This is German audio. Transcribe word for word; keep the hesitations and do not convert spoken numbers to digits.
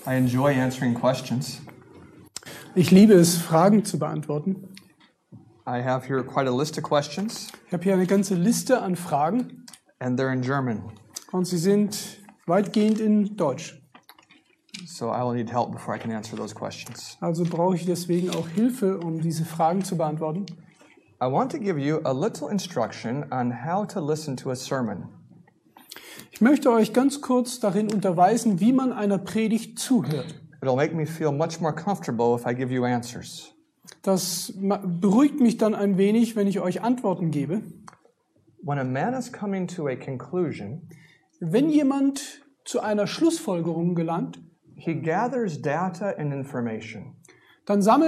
I enjoy answering questions. Ich liebe es, Fragen zu beantworten. I have here quite a list of questions, Ich habe hier eine ganze Liste an Fragen and they're in German. und sie sind weitgehend in Deutsch. So I will need help before I can answer those questions. Also brauche ich deswegen auch Hilfe, um diese Fragen zu beantworten. I want to give you a little instruction on how to listen to a sermon. Ich möchte euch ganz kurz darin unterweisen, wie man einer Predigt zuhört. It'll make me feel much more comfortable if I give you answers. Das beruhigt mich dann ein wenig, wenn ich euch Antworten gebe. When a man is coming to a conclusion, Wenn jemand zu einer Schlussfolgerung gelangt, he gathers data and information. dann sammelt